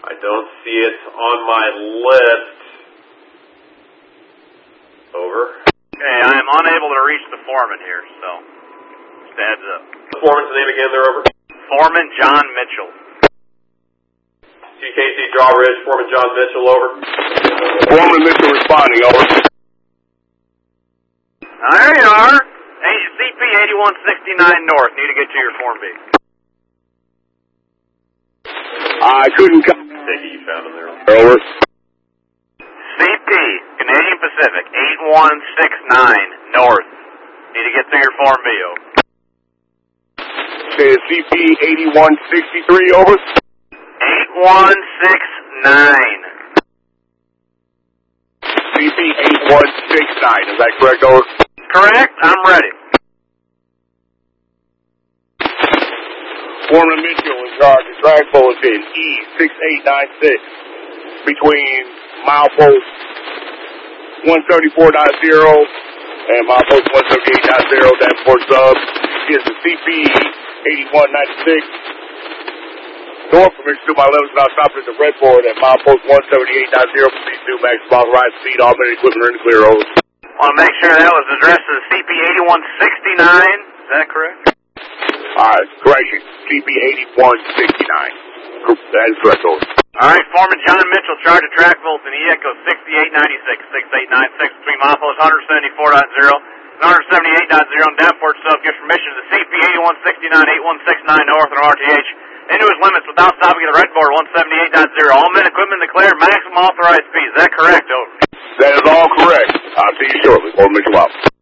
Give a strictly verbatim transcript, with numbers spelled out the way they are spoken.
I don't see it on my list. Over. Okay, I am unable to reach the foreman here, so just a heads up. The foreman's name again, they're over? Foreman John Mitchell. T K C Drawbridge, Foreman John Mitchell, over. Foreman Mitchell responding, over. There you are. Hey, C P eighty-one sixty-nine North. Need to get to your Form B. I couldn't come. Take it, you found him there. Over. C P, Canadian Pacific, eight one six nine North. Need to get to your Form B, over. Okay, C P eighty-one sixty-three, over. eight one six nine. C P eight one six nine, is that correct, over? Correct, I'm ready. Foreman Mitchell in charge of drag bulletin E six eight nine six between milepost one thirty-four point zero and milepost one thirty-eight point zero, that port sub is the C P eighty-one ninety-six. North permission to my eleven now stopping at the red board at milepost one seventy-eight point zero, proceed to maximum authorized speed, all minute equipment are in the clear, over. Want to make sure that was addressed to C P eighty-one sixty-nine. Is that correct? Alright, correction. C P eighty-one sixty-nine. That is correct, over. Alright, Foreman John Mitchell, charge of track Fulton, E Echo sixty-eight ninety-six, sixty-eight ninety-six between milepost one seventy-four point zero and one seventy-eight point zero and Davenport sub gives permission to the C P eighty-one sixty-nine, eight one six nine North and R T H into his limits without stopping at the red board one seventy-eight point zero. All men equipment declared maximum authorized speed. Is that correct, over? That is all correct. I'll see you shortly. Foreman Mitchell out.